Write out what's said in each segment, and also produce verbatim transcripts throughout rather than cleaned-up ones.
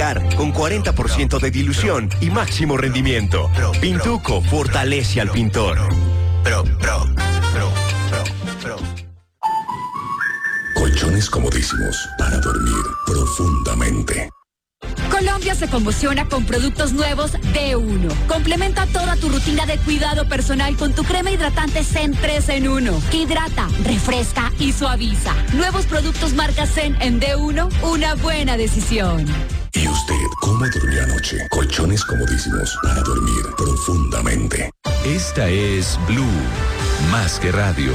cargar con cuarenta por ciento de dilución y máximo rendimiento. Pintuco fortalece al pintor. Pro, pro, pro, pro, pro. Colchones comodísimos para dormir profundamente. Colombia se conmociona con productos nuevos de uno. Complementa toda tu rutina de cuidado personal con tu crema hidratante Zen tres en uno, que hidrata, refresca y suaviza. Nuevos productos marca Zen en D uno, una buena decisión. ¿Y usted cómo durmió anoche? Colchones comodísimos para dormir profundamente. Esta es Blue, más que radio.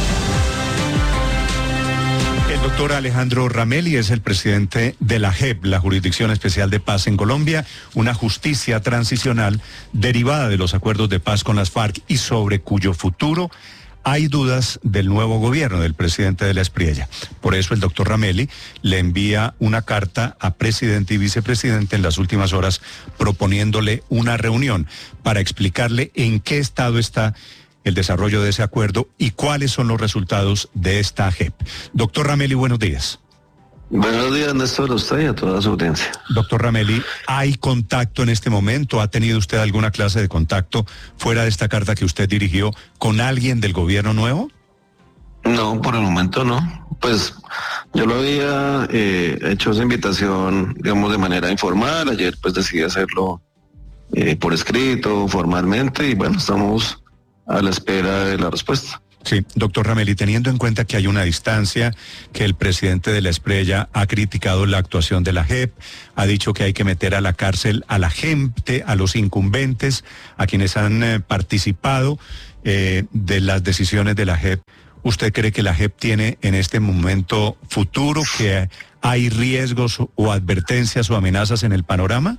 El doctor Alejandro Ramelli es el presidente de la J E P, la Jurisdicción Especial de Paz en Colombia, una justicia transicional derivada de los acuerdos de paz con las FARC y sobre cuyo futuro hay dudas del nuevo gobierno, del presidente de la Espriella. Por eso el doctor Ramelli le envía una carta a presidente y vicepresidente en las últimas horas proponiéndole una reunión para explicarle en qué estado está el desarrollo de ese acuerdo y cuáles son los resultados de esta J E P. Doctor Ramelli, buenos días. Buenos días, Néstor, a usted y a toda su audiencia. Doctor Ramelli, ¿hay contacto en este momento? ¿Ha tenido usted alguna clase de contacto fuera de esta carta que usted dirigió con alguien del gobierno nuevo? No, por el momento no. Pues yo lo había eh, hecho esa invitación, digamos, de manera informal. Ayer pues decidí hacerlo eh, por escrito, formalmente, y bueno, estamos a la espera de la respuesta. Sí, doctor Ramelli, teniendo en cuenta que hay una distancia, que el presidente de la Espriella ha criticado la actuación de la J E P, ha dicho que hay que meter a la cárcel a la gente, a los incumbentes, a quienes han eh, participado eh, de las decisiones de la J E P. ¿Usted cree que la J E P tiene en este momento futuro, que hay riesgos o advertencias o amenazas en el panorama?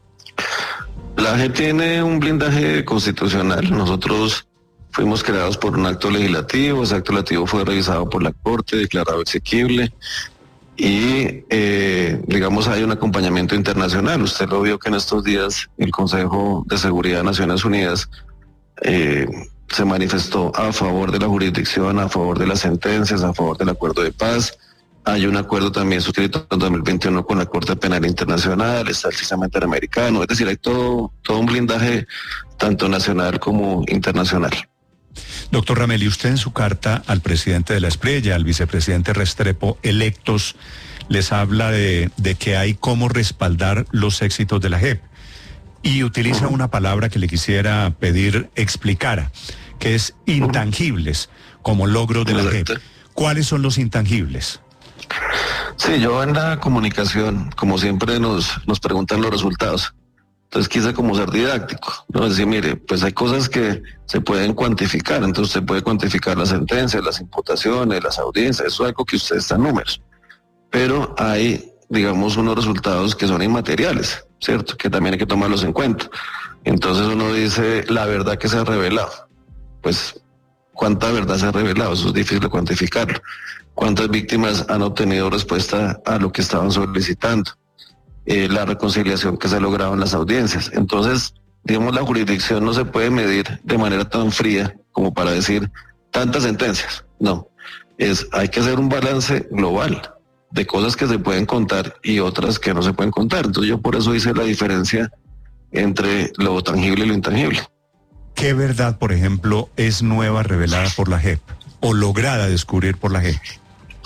La J E P tiene un blindaje constitucional. Nosotros fuimos creados por un acto legislativo, ese acto legislativo fue revisado por la Corte, declarado exequible y eh, digamos hay un acompañamiento internacional. Usted lo vio que en estos días el Consejo de Seguridad de Naciones Unidas eh, se manifestó a favor de la jurisdicción, a favor de las sentencias, a favor del acuerdo de paz. Hay un acuerdo también suscrito en dos mil veintiuno con la Corte Penal Internacional, está el sistema interamericano, es decir, hay todo, todo un blindaje tanto nacional como internacional. Doctor Ramelli, usted en su carta al presidente de la Espriella, al vicepresidente Restrepo, electos, les habla de, de que hay cómo respaldar los éxitos de la J E P. Y utiliza una palabra que le quisiera pedir explicara, que es intangibles, como logro de la J E P. ¿Cuáles son los intangibles? Sí, yo en la comunicación, como siempre nos, nos preguntan los resultados. Entonces quise como ser didáctico, ¿no? Decir, mire, pues hay cosas que se pueden cuantificar, entonces usted puede cuantificar las sentencias, las imputaciones, las audiencias, eso es algo que usted está en números. Pero hay, digamos, unos resultados que son inmateriales, ¿cierto? Que también hay que tomarlos en cuenta. Entonces uno dice, la verdad que se ha revelado. Pues, ¿cuánta verdad se ha revelado? Eso es difícil de cuantificarlo. ¿Cuántas víctimas han obtenido respuesta a lo que estaban solicitando? Eh, la reconciliación que se ha logrado en las audiencias. Entonces, digamos, la jurisdicción no se puede medir de manera tan fría como para decir tantas sentencias. No, es hay que hacer un balance global de cosas que se pueden contar y otras que no se pueden contar. Entonces yo por eso hice la diferencia entre lo tangible y lo intangible. ¿Qué verdad, por ejemplo, es nueva revelada por la J E P o lograda descubrir por la J E P?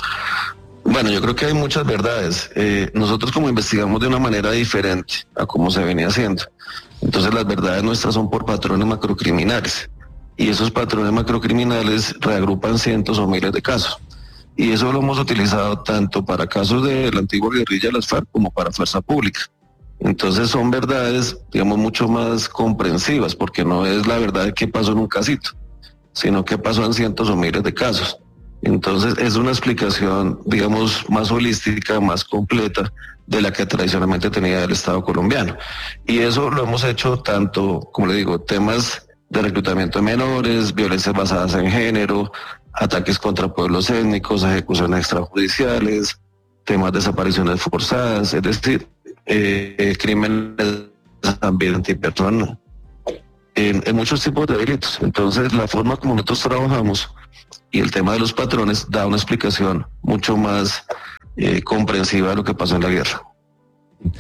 Bueno, yo creo que hay muchas verdades. Eh, nosotros como investigamos de una manera diferente a cómo se venía haciendo. Entonces las verdades nuestras son por patrones macrocriminales. Y esos patrones macrocriminales reagrupan cientos o miles de casos. Y eso lo hemos utilizado tanto para casos de la antigua guerrilla de las FARC como para fuerza pública. Entonces son verdades, digamos, mucho más comprensivas, porque no es la verdad de qué pasó en un casito, sino qué pasó en cientos o miles de casos. Entonces es una explicación, digamos, más holística, más completa de la que tradicionalmente tenía el Estado colombiano. Y eso lo hemos hecho tanto, como le digo, temas de reclutamiento de menores, violencias basadas en género, ataques contra pueblos étnicos, ejecuciones extrajudiciales, temas de desapariciones forzadas, es decir, eh, crímenes también antipersona, en, en muchos tipos de delitos. Entonces la forma como nosotros trabajamos y el tema de los patrones da una explicación mucho más eh, comprensiva de lo que pasó en la guerra.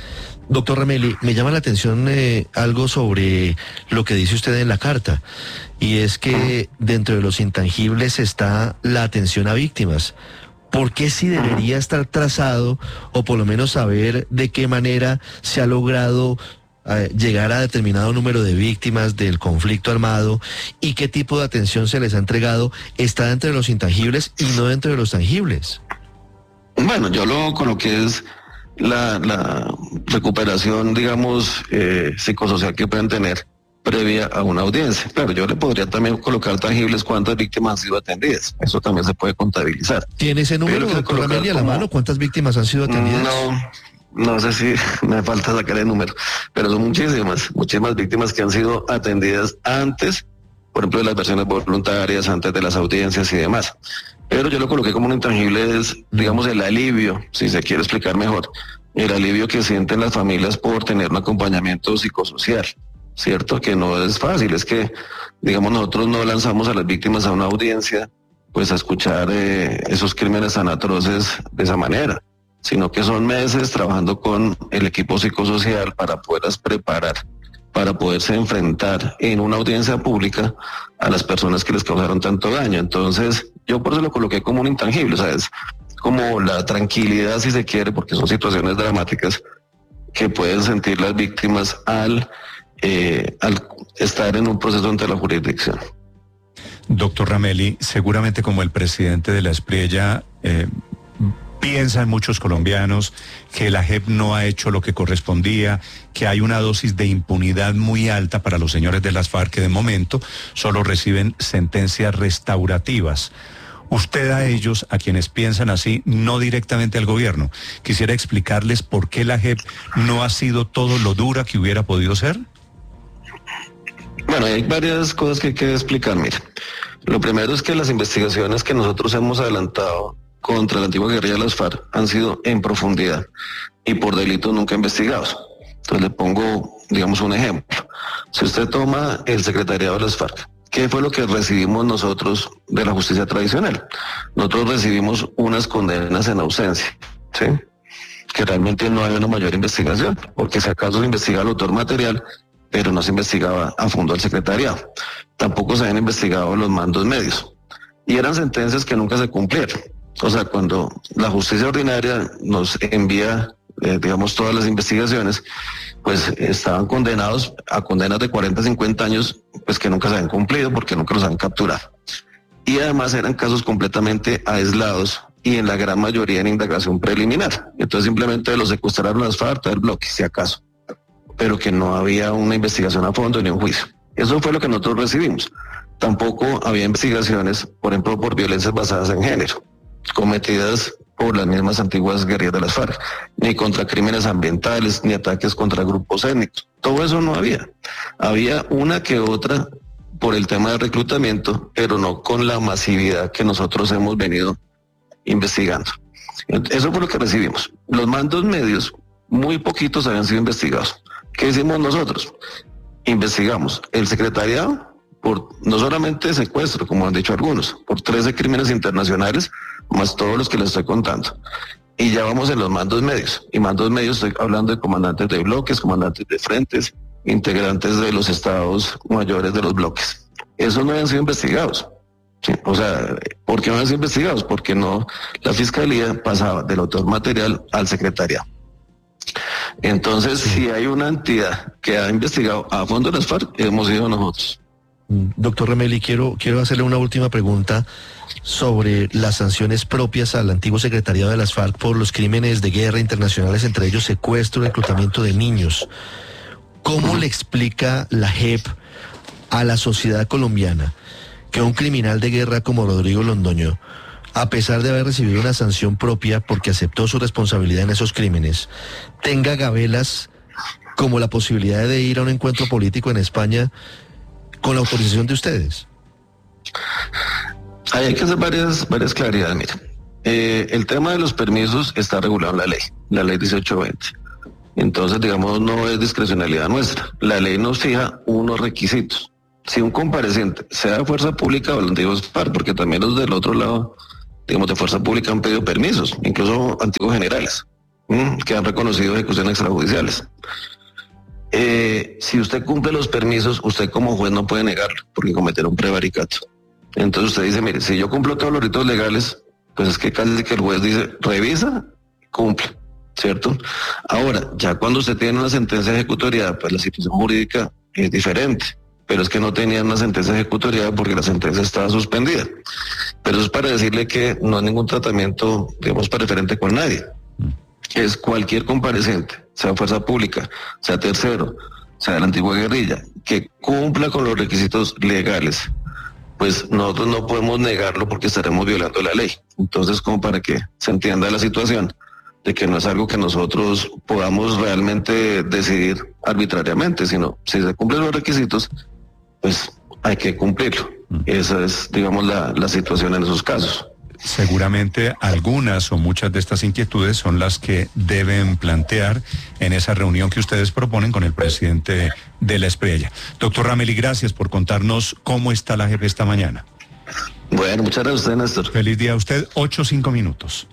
Doctor Ramelli, me llama la atención eh, algo sobre lo que dice usted en la carta, y es que dentro de los intangibles está la atención a víctimas. ¿Por qué sí debería estar trazado, o por lo menos saber de qué manera se ha logrado eh, llegar a determinado número de víctimas del conflicto armado, y qué tipo de atención se les ha entregado, está dentro de los intangibles y no dentro de los tangibles? Bueno, yo lo coloqué es la, la recuperación, digamos, eh, psicosocial que pueden tener previa a una audiencia. Claro, yo le podría también colocar tangibles cuántas víctimas han sido atendidas. Eso también se puede contabilizar. ¿Tiene ese número, doctor Ramelli, a la mano? ¿Cuántas víctimas han sido atendidas? No, no sé si me falta sacar el número, pero son muchísimas, muchísimas víctimas que han sido atendidas antes, por ejemplo, de las versiones voluntarias, antes de las audiencias y demás. Pero yo lo coloqué como un intangible, es, digamos, el alivio, si se quiere explicar mejor, el alivio que sienten las familias por tener un acompañamiento psicosocial, ¿cierto? Que no es fácil, es que, digamos, nosotros no lanzamos a las víctimas a una audiencia, pues a escuchar eh, esos crímenes tan atroces de esa manera, sino que son meses trabajando con el equipo psicosocial para poderlas preparar, para poderse enfrentar en una audiencia pública a las personas que les causaron tanto daño. Entonces, yo por eso lo coloqué como un intangible, o sea, es como la tranquilidad, si se quiere, porque son situaciones dramáticas que pueden sentir las víctimas al, eh, al estar en un proceso ante la jurisdicción. Doctor Ramelli, seguramente como el presidente de la Espriella, eh, piensan muchos colombianos que la J E P no ha hecho lo que correspondía, que hay una dosis de impunidad muy alta para los señores de las FARC que de momento solo reciben sentencias restaurativas. Usted a ellos, a quienes piensan así, no directamente al gobierno, quisiera explicarles por qué la J E P no ha sido todo lo dura que hubiera podido ser. Bueno, hay varias cosas que hay que explicar. Mire, lo primero es que las investigaciones que nosotros hemos adelantado contra la antigua guerrilla de las FARC han sido en profundidad y por delitos nunca investigados. Entonces le pongo, digamos, un ejemplo. Si usted toma el secretariado de las FARC, ¿qué fue lo que recibimos nosotros de la justicia tradicional? Nosotros recibimos unas condenas en ausencia, ¿sí? Que realmente no hay una mayor investigación, porque si acaso se investigaba el autor material, pero no se investigaba a fondo el secretariado. Tampoco se habían investigado los mandos medios. Y eran sentencias que nunca se cumplieron. O sea, cuando la justicia ordinaria nos envía, eh, digamos, todas las investigaciones, pues estaban condenados a condenas de cuarenta, cincuenta años, pues que nunca se habían cumplido porque nunca los han capturado. Y además eran casos completamente aislados y en la gran mayoría en indagación preliminar. Entonces simplemente los secuestraron las FARC del bloque, si acaso, pero que no había una investigación a fondo ni un juicio. Eso fue lo que nosotros recibimos. Tampoco había investigaciones, por ejemplo, por violencias basadas en género, cometidas por las mismas antiguas guerrillas de las FARC, ni contra crímenes ambientales, ni ataques contra grupos étnicos. Todo eso no había. Había una que otra por el tema de reclutamiento, pero no con la masividad que nosotros hemos venido investigando. Eso fue lo que recibimos. Los mandos medios, muy poquitos habían sido investigados. ¿Qué hicimos nosotros? Investigamos el secretariado por no solamente secuestro, como han dicho algunos, por trece crímenes internacionales, más todos los que les estoy contando. Y ya vamos en los mandos medios. Y mandos medios estoy hablando de comandantes de bloques, comandantes de frentes, integrantes de los estados mayores de los bloques. Esos no habían sido investigados. ¿Sí? O sea, ¿por qué no habían sido investigados? Porque no, la fiscalía pasaba del autor material al secretariado. Entonces, sí. Si hay una entidad que ha investigado a fondo las FARC, hemos sido nosotros. Doctor Ramelli, quiero, quiero hacerle una última pregunta sobre las sanciones propias al antiguo secretariado de las FARC por los crímenes de guerra internacionales, entre ellos secuestro y reclutamiento de niños. ¿Cómo le explica la J E P a la sociedad colombiana que un criminal de guerra como Rodrigo Londoño, a pesar de haber recibido una sanción propia porque aceptó su responsabilidad en esos crímenes, tenga gabelas como la posibilidad de ir a un encuentro político en España con la autorización de ustedes? Hay que hacer varias, varias claridades. Mira, eh, el tema de los permisos está regulado en la ley, la ley dieciocho veinte. Entonces, digamos, no es discrecionalidad nuestra. La ley nos fija unos requisitos. Si un compareciente, sea de fuerza pública o los antiguos FARC, porque también los del otro lado, digamos, de fuerza pública han pedido permisos, incluso antiguos generales. ¿m? que han reconocido ejecuciones extrajudiciales. Eh, si usted cumple los permisos, usted como juez no puede negarlo, porque cometerá un prevaricato. Entonces usted dice, mire, si yo cumplo todos los ritos legales, pues es que casi que el juez dice, revisa, cumple, ¿cierto? Ahora, ya cuando usted tiene una sentencia ejecutoriada, pues la situación jurídica es diferente, pero es que no tenía una sentencia ejecutoriada porque la sentencia estaba suspendida. Pero eso es para decirle que no hay ningún tratamiento, digamos, preferente con nadie. Es cualquier compareciente, sea fuerza pública, sea tercero, sea de la antigua guerrilla, que cumpla con los requisitos legales, pues nosotros no podemos negarlo porque estaremos violando la ley. Entonces, como para que se entienda la situación de que no es algo que nosotros podamos realmente decidir arbitrariamente, sino si se cumplen los requisitos, pues hay que cumplirlo. Esa es, digamos, la, la situación en esos casos. Seguramente algunas o muchas de estas inquietudes son las que deben plantear en esa reunión que ustedes proponen con el presidente de la Espriella. Doctor Ramelli, gracias por contarnos cómo está la J E P esta mañana. Bueno, muchas gracias a usted, Néstor. Feliz día a usted, ocho cinco minutos.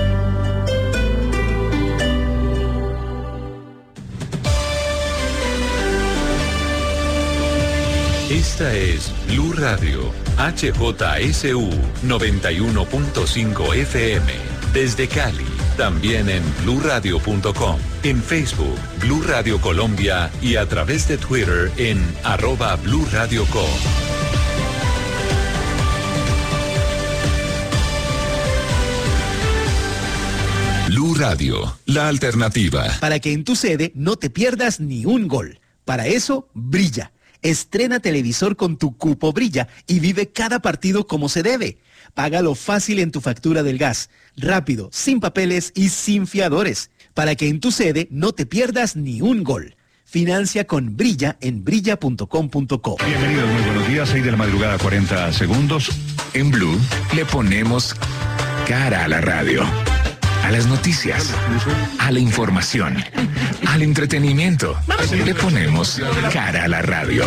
Esta es Blue Radio, H J S U noventa y uno punto cinco F M. Desde Cali, también en blue radio punto com, en Facebook, Blue Radio Colombia y a través de Twitter en arroba Blue Radio Co. Blue Radio, la alternativa. Para que en tu sede no te pierdas ni un gol. Para eso, Brilla. Estrena televisor con tu cupo Brilla y vive cada partido como se debe. Págalo fácil en tu factura del gas, rápido, sin papeles y sin fiadores, para que en tu sede no te pierdas ni un gol. Financia con Brilla en brilla punto com punto co. Bienvenidos, muy buenos días, seis de la madrugada, cuarenta segundos. En Blue le ponemos cara a la radio, a las noticias, a la información, al entretenimiento. Le ponemos cara a la radio.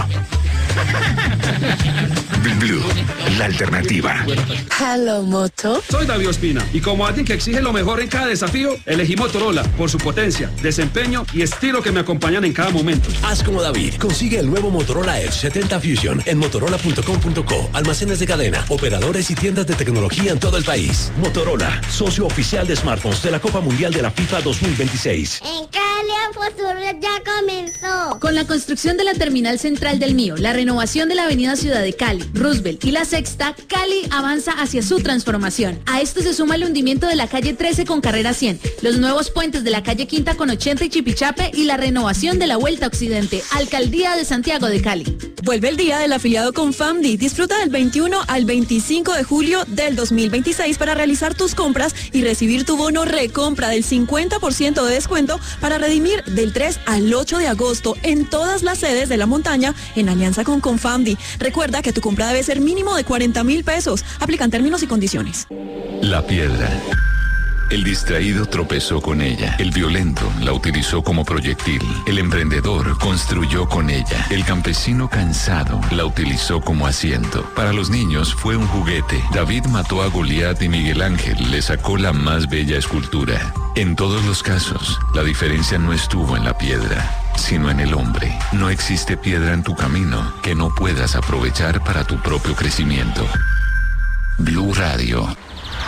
Blue, la alternativa. Hello, Moto. Soy David Ospina y como alguien que exige lo mejor en cada desafío, elegí Motorola por su potencia, desempeño y estilo que me acompañan en cada momento. Haz como David. Consigue el nuevo Motorola Edge setenta Fusion en motorola punto com punto co. Almacenes de cadena, operadores y tiendas de tecnología en todo el país. Motorola, socio oficial de smartphones de la Copa Mundial de la FIFA dos mil veintiséis. En Cali el futuro ya comenzó. Con la construcción de la terminal central del Mío, la renovación de la avenida Ciudad de Cali, Roosevelt y la Sexta, Cali avanza hacia su transformación. A esto se suma el hundimiento de la calle trece con carrera cien, los nuevos puentes de la calle Quinta con ochenta y Chipichape y la renovación de la Vuelta Occidente. Alcaldía de Santiago de Cali. Vuelve el día del afiliado con Famdi. Disfruta del veintiuno al veinticinco de julio del dos mil veintiséis para realizar tus compras y recibir tu bono recompra del cincuenta por ciento de descuento para redimir del tres al ocho de agosto en todas las sedes de la montaña en alianza con Confamdi. Recuerda que tu compra debe ser mínimo de cuarenta mil pesos. Aplican términos y condiciones. La piedra. El distraído tropezó con ella. El violento la utilizó como proyectil. El emprendedor construyó con ella. El campesino cansado la utilizó como asiento. Para los niños fue un juguete. David mató a Goliat y Miguel Ángel le sacó la más bella escultura. En todos los casos, la diferencia no estuvo en la piedra, sino en el hombre. No existe piedra en tu camino que no puedas aprovechar para tu propio crecimiento. Blue Radio.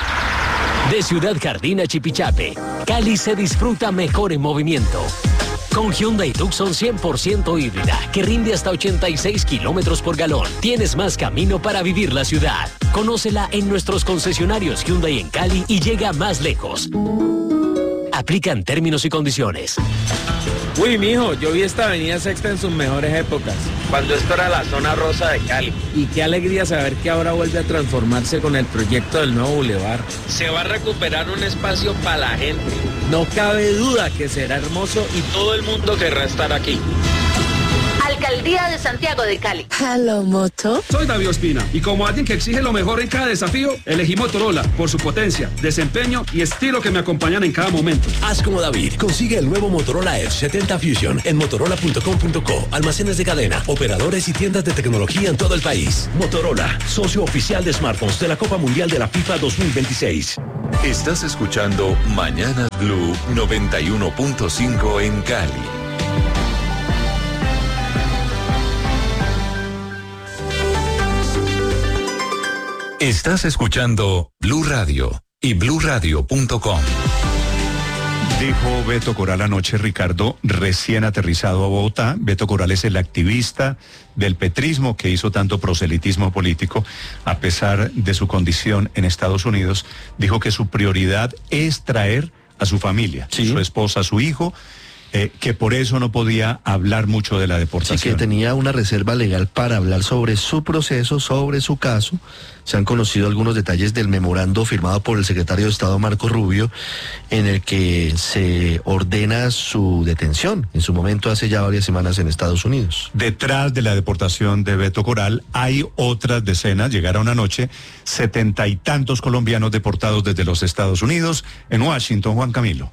De Ciudad Jardín a Chipichape, Cali se disfruta mejor en movimiento. Con Hyundai Tucson cien por ciento híbrida, que rinde hasta ochenta y seis kilómetros por galón, tienes más camino para vivir la ciudad. Conócela en nuestros concesionarios Hyundai en Cali y llega más lejos. Aplican términos y condiciones. Uy, mijo, yo vi esta avenida Sexta en sus mejores épocas, cuando esto era la zona rosa de Cali. Y qué alegría saber que ahora vuelve a transformarse con el proyecto del nuevo bulevar. Se va a recuperar un espacio para la gente. No cabe duda que será hermoso y todo el mundo querrá estar aquí. Alcaldía de Santiago de Cali. Hello, Moto. Soy David Ospina y como alguien que exige lo mejor en cada desafío, elegí Motorola por su potencia, desempeño y estilo que me acompañan en cada momento. Haz como David. Consigue el nuevo Motorola Edge setenta Fusion en motorola punto com punto co. Almacenes de cadena, operadores y tiendas de tecnología en todo el país. Motorola, socio oficial de smartphones de la Copa Mundial de la FIFA dos mil veintiséis. Estás escuchando Mañana Blue noventa y uno punto cinco en Cali. Estás escuchando Blue Radio y blue radio punto com. Dijo Beto Coral anoche, Ricardo, recién aterrizado a Bogotá. Beto Coral es el activista del petrismo que hizo tanto proselitismo político a pesar de su condición en Estados Unidos. Dijo que su prioridad es traer a su familia, sí. Su esposa, su hijo, eh, que por eso no podía hablar mucho de la deportación. Sí, que tenía una reserva legal para hablar sobre su proceso, sobre su caso. Se han conocido algunos detalles del memorando firmado por el secretario de Estado Marco Rubio, en el que se ordena su detención, en su momento hace ya varias semanas en Estados Unidos. Detrás de la deportación de Beto Coral hay otras decenas. Llegaron anoche setenta y tantos colombianos deportados desde los Estados Unidos. En Washington, Juan Camilo.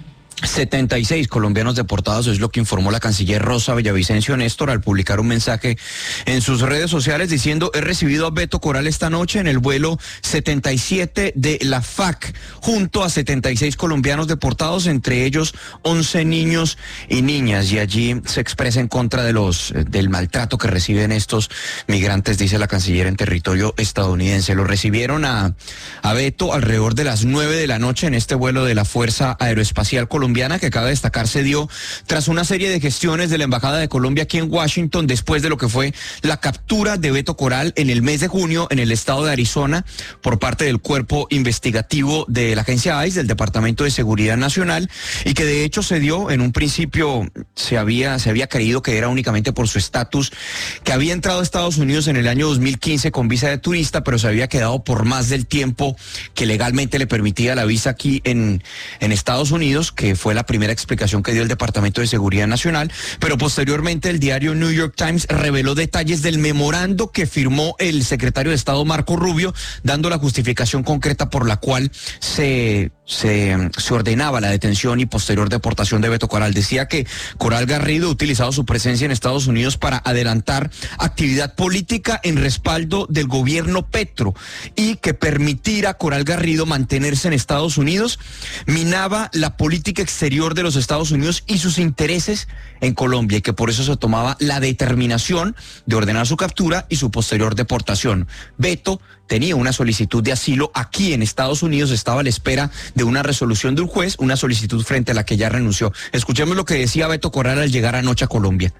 setenta y seis colombianos deportados, es lo que informó la canciller Rosa Villavicencio Néstor al publicar un mensaje en sus redes sociales diciendo: he recibido a Beto Coral esta noche en el vuelo setenta y siete de la F A C, junto a setenta y seis colombianos deportados, entre ellos once niños y niñas, y allí se expresa en contra de los del maltrato que reciben estos migrantes, dice la canciller, en territorio estadounidense. Lo recibieron a, a Beto alrededor de las nueve de la noche en este vuelo de la Fuerza Aeroespacial Colombiana, que cabe destacar se dio tras una serie de gestiones de la Embajada de Colombia aquí en Washington, después de lo que fue la captura de Beto Coral en el mes de junio en el estado de Arizona por parte del cuerpo investigativo de la agencia ICE, del Departamento de Seguridad Nacional, y que de hecho se dio en un principio, se había, se había creído que era únicamente por su estatus, que había entrado a Estados Unidos en el año dos mil quince con visa de turista, pero se había quedado por más del tiempo que legalmente le permitía la visa aquí en, en Estados Unidos, que fue la primera explicación que dio el Departamento de Seguridad Nacional. Pero posteriormente el diario New York Times reveló detalles del memorando que firmó el secretario de Estado Marco Rubio, dando la justificación concreta por la cual se, se, se ordenaba la detención y posterior deportación de Beto Coral. Decía que Coral Garrido ha utilizado su presencia en Estados Unidos para adelantar actividad política en respaldo del gobierno Petro, y que permitir a Coral Garrido mantenerse en Estados Unidos minaba la política exterior de los Estados Unidos y sus intereses en Colombia, y que por eso se tomaba la determinación de ordenar su captura y su posterior deportación. Beto tenía una solicitud de asilo aquí en Estados Unidos, estaba a la espera de una resolución de un juez, una solicitud frente a la que ya renunció. Escuchemos lo que decía Beto Coral al llegar anoche a Colombia.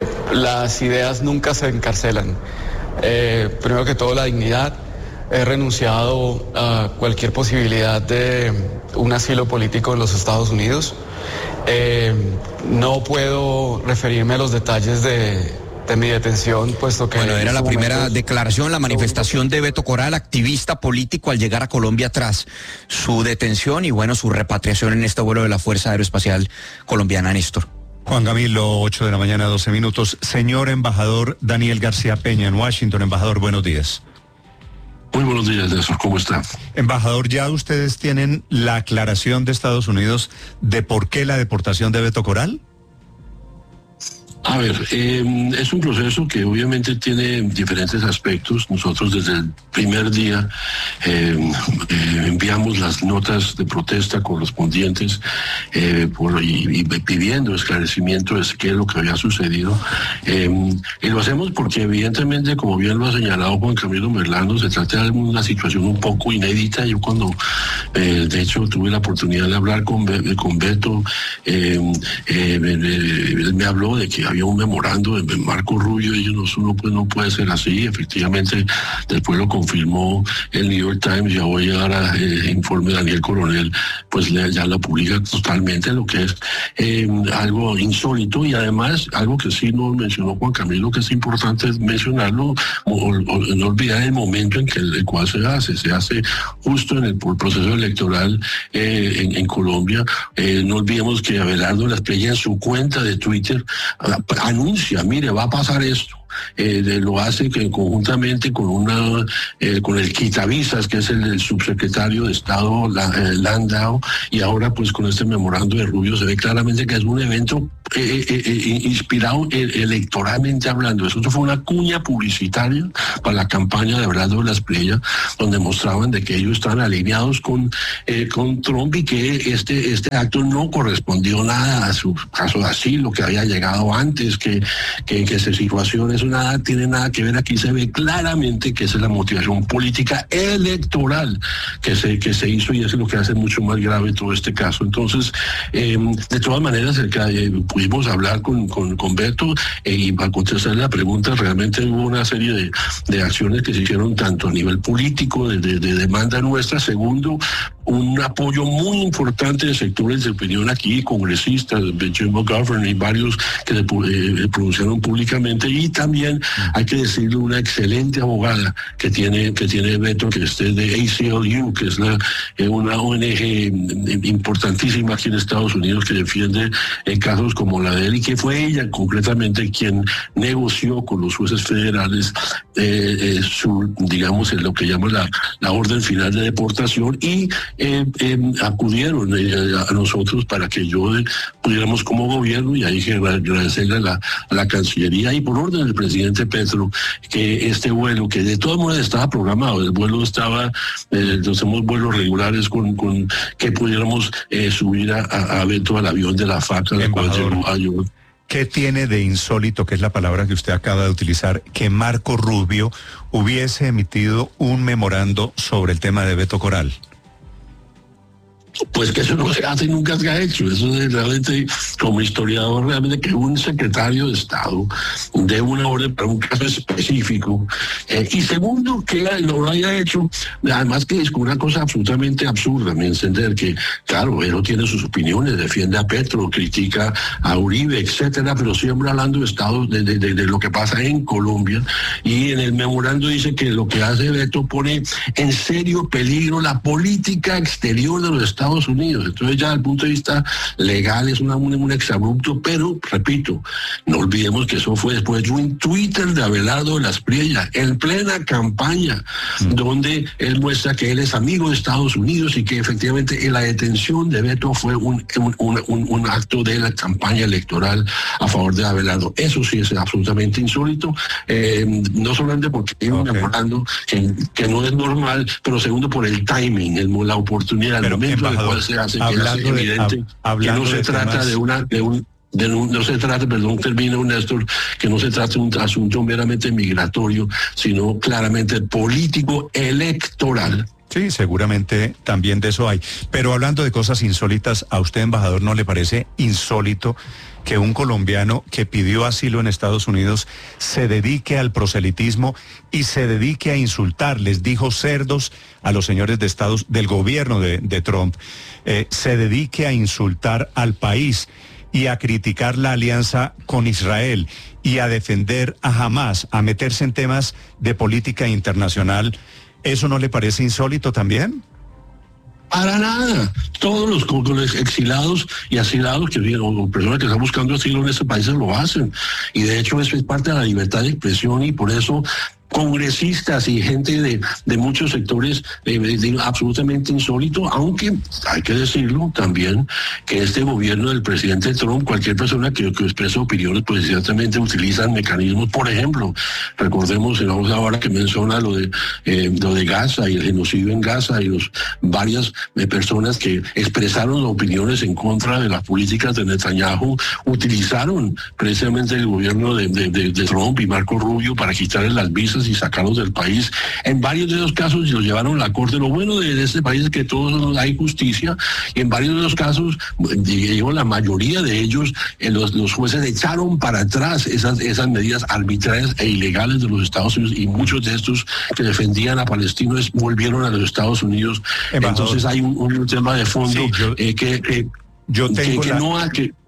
Las ideas nunca se encarcelan. Eh, primero que todo, la dignidad. He renunciado a cualquier posibilidad de un asilo político en los Estados Unidos. Eh, no puedo referirme a los detalles de, de mi detención, puesto que... Bueno, era la primera momentos... declaración, la manifestación de Beto Coral, activista político, al llegar a Colombia tras su detención y, bueno, su repatriación en este vuelo de la Fuerza Aeroespacial Colombiana, Néstor. Juan Camilo, ocho de la mañana, doce minutos. Señor embajador Daniel García Peña en Washington. Embajador, buenos días. Muy buenos días, Néstor, ¿cómo está? Embajador, ¿ya ustedes tienen la aclaración de Estados Unidos de por qué la deportación de Beto Coral? A ver, eh, es un proceso que obviamente tiene diferentes aspectos. Nosotros desde el primer día eh, eh, enviamos las notas de protesta correspondientes eh, por, y, y pidiendo esclarecimiento de qué es lo que había sucedido. Eh, y lo hacemos porque evidentemente, como bien lo ha señalado Juan Camilo Merlano, se trata de una situación un poco inédita. Yo cuando, eh, de hecho, tuve la oportunidad de hablar con, con Beto, eh, eh, él me habló de que había un memorando de Marco Rubio y no, no, pues no puede ser así. Efectivamente, después lo confirmó el New York Times, ya voy a llegar a eh, informe de Daniel Coronel, pues le, ya la publica totalmente, lo que es eh, algo insólito, y además algo que sí nos mencionó Juan Camilo, que es importante mencionarlo, o, o, no olvidar el momento en que el, el cual se hace, se hace justo en el, el proceso electoral eh, en, en Colombia. Eh, no olvidemos que Abelardo Lasprilla en su cuenta de Twitter anuncia, mire, va a pasar esto. eh, de, lo hace que conjuntamente con una eh, con el quitavisas, que es el, el subsecretario de Estado la, eh, Landau, y ahora pues con este memorando de Rubio se ve claramente que es un evento eh, eh, eh, inspirado eh, electoralmente hablando. Eso fue una cuña publicitaria para la campaña de Abelardo de la Espriella, donde mostraban de que ellos estaban alineados con, eh, con Trump y que este, este acto no correspondió nada a su caso de asilo, que había llegado antes, que, que, que esa situación eso nada, tiene nada que ver. Aquí se ve claramente que esa es la motivación política electoral que se, que se hizo, y eso es lo que hace mucho más grave todo este caso. Entonces, eh, de todas maneras, el que, eh, pudimos hablar con, con, con Beto eh, y para contestar la pregunta, realmente hubo una serie de, de acciones que se hicieron tanto a nivel político, de, de, de demanda nuestra, segundo, un apoyo muy importante de sectores de opinión aquí, congresistas, Jim McGovern y varios que se eh, pronunciaron públicamente, y también hay que decirle una excelente abogada que tiene que tiene Beto, que es de A C L U, que es la, eh, una O N G importantísima aquí en Estados Unidos que defiende eh, casos como la de él, y que fue ella concretamente quien negoció con los jueces federales eh, eh, su, digamos, en lo que llama la, la orden final de deportación, y Eh, eh, acudieron eh, a nosotros para que yo eh, pudiéramos como gobierno, y ahí que agradecerle a la, a la Cancillería y por orden del presidente Petro que este vuelo, que de todas maneras estaba programado, el vuelo estaba, eh, hacemos vuelos regulares con, con que pudiéramos eh, subir a, a, a Beto al avión de la FACA, de cual llegó a yo. ¿Qué tiene de insólito, que es la palabra que usted acaba de utilizar, que Marco Rubio hubiese emitido un memorando sobre el tema de Beto Coral? Pues que eso no se hace y nunca se ha hecho. Eso es realmente, como historiador, realmente que un secretario de Estado dé una orden para un caso específico. Eh, y segundo, que lo haya hecho, además que es una cosa absolutamente absurda, mi entender, que claro, él no tiene sus opiniones, defiende a Petro, critica a Uribe, etcétera, pero siempre hablando de Estado, de, de, de, de lo que pasa en Colombia, y en el memorando dice que lo que hace Beto pone en serio peligro la política exterior de los Estados Unidos. Entonces ya desde el punto de vista legal es una, un, un exabrupto, pero repito, no olvidemos que eso fue después de un Twitter de Abelardo de la Espriella en plena campaña, mm. donde él muestra que él es amigo de Estados Unidos y que efectivamente la detención de Beto fue un, un, un, un, un acto de la campaña electoral a favor de Abelardo. Eso sí es absolutamente insólito, eh, no solamente porque hay un memorando que, que no es normal, pero segundo por el timing, el, la oportunidad, el momento en el cual se hace, que hace evidente de, hab, que no se de trata temas... de una de un de un, no se trata, perdón, termino Néstor, que no se trata de un asunto meramente migratorio, sino claramente político electoral. Sí, seguramente también de eso hay. Pero hablando de cosas insólitas, ¿a usted, embajador, no le parece insólito que un colombiano que pidió asilo en Estados Unidos se dedique al proselitismo y se dedique a insultar? Les dijo cerdos a los señores de Estados, del gobierno de, de Trump, eh, se dedique a insultar al país y a criticar la alianza con Israel y a defender a Hamás, a meterse en temas de política internacional. ¿Eso no le parece insólito también? Para nada. Todos los, los exilados y asilados que vienen, o personas que están buscando asilo en este país lo hacen. Y de hecho eso es parte de la libertad de expresión, y por eso congresistas y gente de, de muchos sectores eh, de, absolutamente insólito, aunque hay que decirlo también que este gobierno del presidente Trump, cualquier persona que, que expresa opiniones, pues ciertamente utilizan mecanismos. Por ejemplo, recordemos ahora que menciona lo de eh, lo de Gaza y el genocidio en Gaza, y los varias eh, personas que expresaron opiniones en contra de las políticas de Netanyahu utilizaron precisamente el gobierno de, de, de, de Trump y Marco Rubio para quitarle las visas y sacarlos del país. En varios de esos casos los llevaron a la corte. Lo bueno de, de este país es que todos hay justicia, y en varios de los casos, digo, la mayoría de ellos, eh, los, los jueces echaron para atrás esas, esas medidas arbitrarias e ilegales de los Estados Unidos, y muchos de estos que defendían a palestinos volvieron a los Estados Unidos. Embajador. Entonces hay un, un tema de fondo, sí, yo, eh, que, que, yo tengo que, que la... no hay que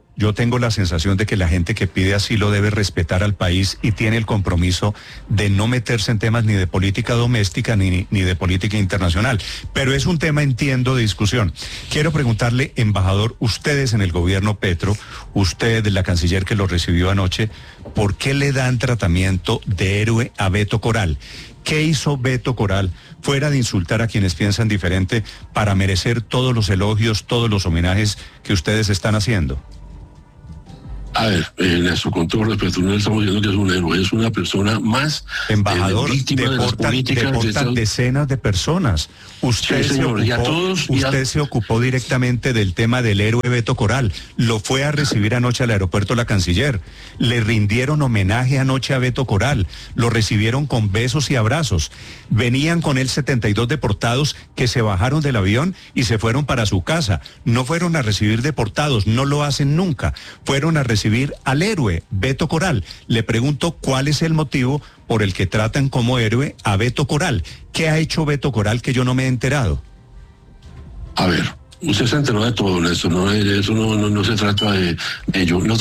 yo tengo la sensación de que la gente que pide asilo debe respetar al país y tiene el compromiso de no meterse en temas ni de política doméstica ni, ni de política internacional. Pero es un tema, entiendo, de discusión. Quiero preguntarle, embajador, ustedes en el gobierno Petro, usted, la canciller que lo recibió anoche, ¿por qué le dan tratamiento de héroe a Beto Coral? ¿Qué hizo Beto Coral, fuera de insultar a quienes piensan diferente, para merecer todos los elogios, todos los homenajes que ustedes están haciendo? A ver, eh, Néstor, con todo respeto, no le estamos diciendo que es un héroe, es una persona más. Embajador, eh, víctima de las deportan, políticas deportan de decenas de personas. Usted, Sí, señor, se, y a ocupó, todos, y a- usted se ocupó directamente del tema del héroe Beto Coral. Lo fue a recibir anoche al aeropuerto la canciller. Le rindieron homenaje anoche a Beto Coral. Lo recibieron con besos y abrazos. Venían con él setenta y dos deportados que se bajaron del avión y se fueron para su casa. No fueron a recibir deportados, no lo hacen nunca. Fueron a recibir al héroe Beto Coral. Le pregunto cuál es el motivo por el que tratan como héroe a Beto Coral. ¿Qué ha hecho Beto Coral que yo no me he enterado? A ver, usted se enteró de todo, Néstor, ¿no? Eso no, no, no se trata de, de ello. No